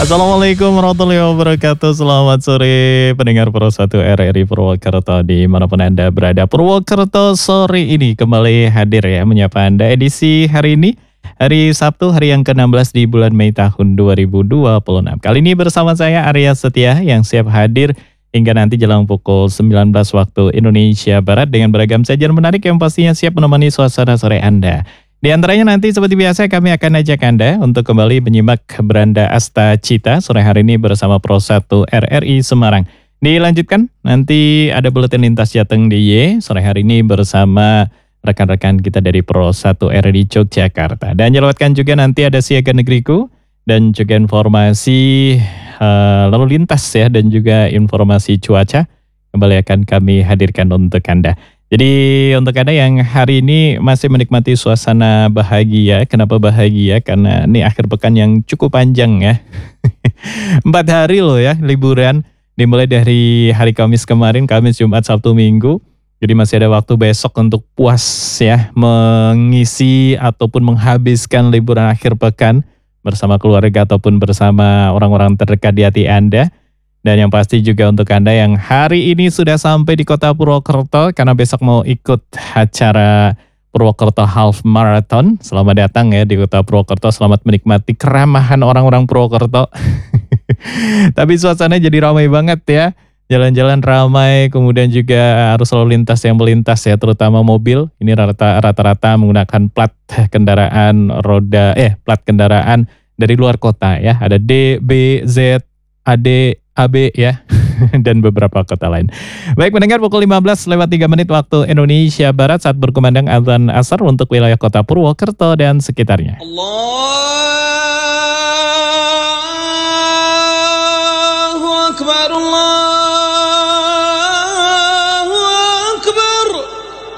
Assalamualaikum warahmatullahi wabarakatuh. Selamat sore pendengar Pro 1 RRI Purwokerto dimanapun Anda berada. Purwokerto sore ini kembali hadir ya menyapa Anda edisi hari ini. Hari Sabtu, hari yang ke-16 di bulan Mei tahun 2026. Kali ini bersama saya Arya Setia yang siap hadir hingga nanti jelang pukul 19 waktu Indonesia Barat dengan beragam sajian menarik yang pastinya siap menemani suasana sore Anda. Di antaranya nanti seperti biasa kami akan ajak Anda untuk kembali menyimak Beranda Asta Cita sore hari ini bersama Pro 1 RRI Semarang. Dilanjutkan nanti ada buletin lintas Jateng DIY sore hari ini bersama rekan-rekan kita dari Pro 1 RRI Yogyakarta. Dan dilewatkan juga nanti ada Siaga Negeriku dan juga informasi lalu lintas ya dan juga informasi cuaca kembali akan kami hadirkan untuk Anda. Jadi untuk Anda yang hari ini masih menikmati suasana bahagia, kenapa bahagia? Karena ini akhir pekan yang cukup panjang ya. 4 hari loh ya liburan, dimulai dari hari Kamis kemarin, Kamis, Jumat, Sabtu, Minggu. Jadi masih ada waktu besok untuk puas ya, mengisi ataupun menghabiskan liburan akhir pekan bersama keluarga ataupun bersama orang-orang terdekat di hati Anda. Dan yang pasti juga untuk Anda yang hari ini sudah sampai di kota Purwokerto karena besok mau ikut acara Purwokerto Half Marathon. Selamat datang ya di kota Purwokerto, selamat menikmati keramahan orang-orang Purwokerto. Tapi suasana jadi ramai banget ya. Jalan-jalan ramai, kemudian juga arus lalu lintas yang melintas ya, terutama mobil. Ini rata-rata menggunakan plat kendaraan plat kendaraan dari luar kota ya. Ada D, B, Z, AD, AB ya, dan beberapa kota lain. Baik mendengar pukul 15:03 waktu Indonesia Barat saat berkumandang azan asar untuk wilayah kota Purwokerto dan sekitarnya. Allahu Akbar, Allah.